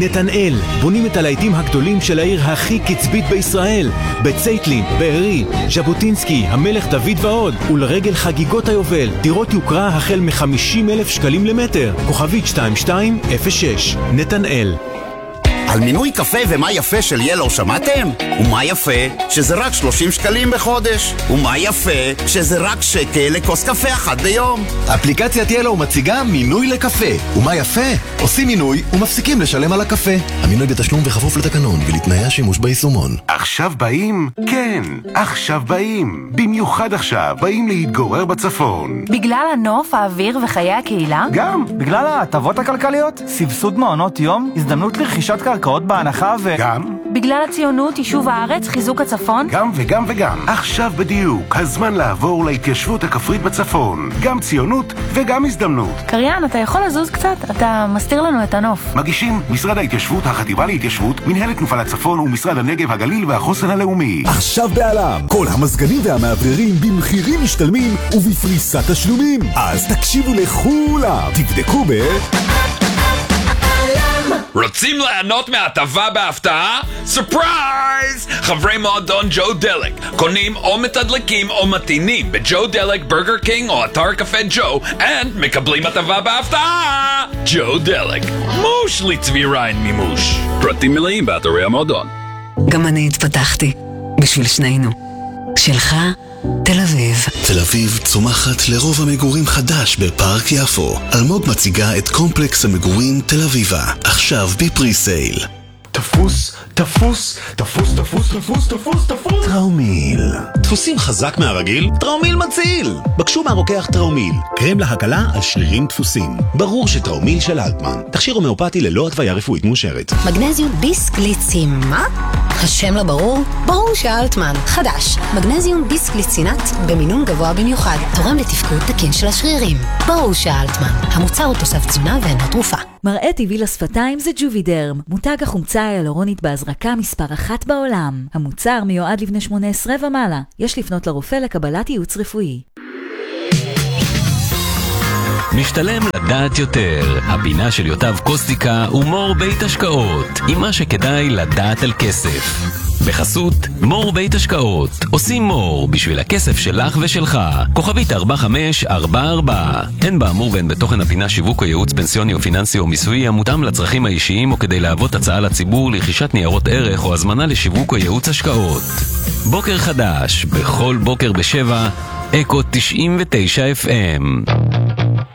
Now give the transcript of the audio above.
נתנאל, בונים את הלהיטים הגדולים של העיר הכי קצבית בישראל. בצייטלין, בארי, ז'בוטינסקי, המלך דוד ועוד. ולרגל חגיגות היובל, דירות יוקרה החל מ-50,000 שקלים למטר. כוכבית 2206, נתנאל. על מינוי קפה ומה יפה של ילו שמעתם? ומה יפה? שזה רק 30 שקלים בחודש. ומה יפה? שזה רק שקל לכוס קפה אחת ביום. אפליקציית ילו מציגה מינוי לקפה. ומה יפה? עושים מינוי ומפסיקים לשלם על הקפה. המינוי בתשלום וכפוף לתקנון ולתנאי השימוש ביישומון. עכשיו באים? כן, עכשיו באים. במיוחד עכשיו באים להתגורר בצפון. בגלל הנוף, האוויר וחיי הקהילה? גם. בגלל ההטבות הכלכליות, סבסוד מעונות יום, הזדמנות לרכישת קרקעות בהנחה גם. בגלל הציונות, יישוב הארץ, חיזוק הצפון? גם וגם וגם. עכשיו בדיוק, הזמן לעבור להתיישבות הכפרית בצפון. גם ציונות וגם הזדמנות. קריין, אתה יכול לזוז קצת? אתה מסתיר לנו את הנוף. מגישים משרד ההתיישבות, החטיבה להתיישבות, מנהלת מפעל הצפון ומשרד הנגב, הגליל והחוסן הלאומי. עכשיו בעלם, כל המזגנים והמאווררים במחירים משתלמים ובפריסת תשלומים. אז תקשיבו לכולם, תבדקו רוצים ליהנות מהטבה בהפתעה? סופרייז! חברי מועדון ג'ו דלק קונים או מתדלקים או מתינים בג'ו דלק, ברגר קינג או אתר קפה ג'ו מקבלים הטבה בהפתעה! ג'ו דלק, מוש לצבי ריין מימוש. פרטים מלאים באתרי המועדון. גם אני התפתחתי בשביל שנינו. שלך תל אביב. תל אביב צומחת לרוב המגורים חדש בפארק יפו. אלמוג מציגה את קומפלקס המגורים תל אביבה, עכשיו בפרי סייל. תפוס, תפוס, תפוס, תפוס, תפוס, תפוס, תפוס. טראומיל. דפוסים חזק מהרגיל? טראומיל מציל. בקשו מהרוקח טראומיל. קרם להקלה על שרירים דפוסים. ברור שטראומיל של אלטמן. תכשיר הומאופתי ללא התוויה רפואית מאושרת. מגנזיום ביסקליצין, מה? השם לא ברור? ברור שאלטמן. חדש. מגנזיום ביסקליצינט במינון גבוה במיוחד. תורם לתפקוד תקין של השרירים. ברור שאלטמן. המוצר הוא תוסף תזונה ואינו תרופה. מראה טבעי לשפתיים זה ג'ובידרם, מותג החומצה ההיאלורונית בהזרקה מספר 1 בעולם. המוצר מיועד לבני 18 ומעלה. יש לפנות לרופא לקבלת ייעוץ רפואי. משתלם לדעת יותר. הפינה של יוטב קוסטיקה ומור בית השקעות, עם מה שכדאי לדעת על כסף. בחסות מור בית השקעות. עושים מור בשביל הכסף שלך ושלך. כוכבית 4544. אין באמור ואין בתוכן הפינה שיווק או ייעוץ פנסיוני או פיננסי או מיסוי המותאם לצרכים האישיים או כדי להוות הצעה לציבור לרכישת ניירות ערך או הזמנה לשיווק או ייעוץ השקעות. בוקר חדש, בכל בוקר ב7, אקו 99 FM.